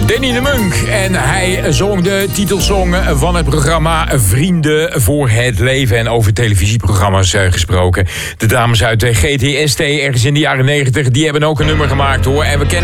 Danny de Munk. En hij zong de titelsong van het programma Vrienden voor het Leven. En over televisieprogramma's gesproken. De dames uit de GTST, ergens in de jaren 90, die hebben ook een nummer gemaakt, hoor. En we kennen